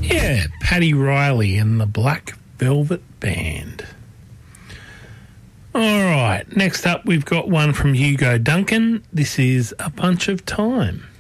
Yeah, Paddy Riley and the Black Velvet Band. All right, next up we've got one from Hugo Duncan. This is A Bunch of Time.